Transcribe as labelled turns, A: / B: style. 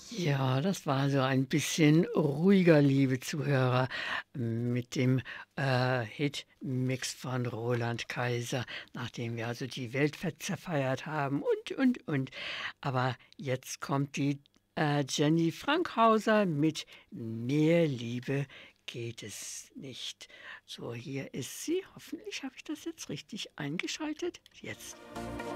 A: Ja, das war so ein bisschen ruhiger, liebe Zuhörer, mit dem, Hit Mix von Roland Kaiser, nachdem wir also die zerfeiert haben und. Aber jetzt kommt die, Jenny Frankhauser mit „Mehr Liebe geht es nicht." So, hier ist sie. Hoffentlich habe ich das jetzt richtig eingeschaltet. Jetzt.